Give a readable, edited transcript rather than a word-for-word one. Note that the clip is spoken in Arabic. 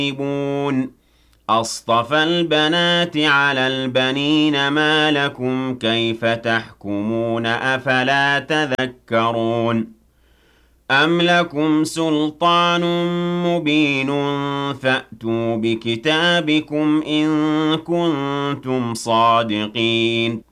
يَعْلَمُونَ أَصْطَفَى الْبَنَاتِ عَلَى الْبَنِينَ مَا لَكُمْ كَيْفَ تَحْكُمُونَ أَفَلَا تَذَكَّرُونَ أَمْ لَكُمْ سُلْطَانٌ مُّبِينٌ فَأْتُوا بِكِتَابِكُمْ إِن كُنتُمْ صَادِقِينَ